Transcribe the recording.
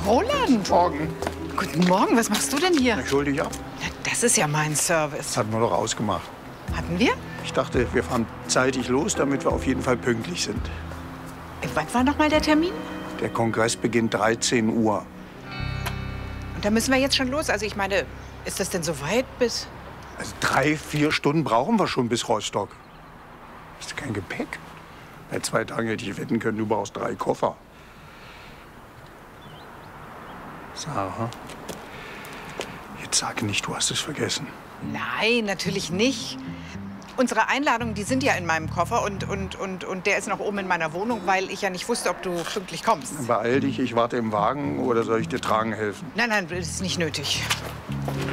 Roland! Morgen. Guten Morgen, was machst du denn hier? Ich hol dich ab. Na, das ist ja mein Service. Das hatten wir doch ausgemacht. Hatten wir? Ich dachte, wir fahren zeitig los, damit wir auf jeden Fall pünktlich sind. Wann war noch mal der Termin? Der Kongress beginnt 13 Uhr. Und da müssen wir jetzt schon los. Also ich meine, ist das denn so weit bis... Also 3, 4 Stunden brauchen wir schon bis Rostock. Ist kein Gepäck. Bei 2 Tagen hätte ich wetten können, du brauchst 3 Koffer. Sarah, jetzt sag nicht, du hast es vergessen. Nein, natürlich nicht. Unsere Einladungen, die sind ja in meinem Koffer und der ist noch oben in meiner Wohnung, weil ich ja nicht wusste, ob du pünktlich kommst. Beeil dich, ich warte im Wagen oder soll ich dir tragen helfen? Nein, das ist nicht nötig.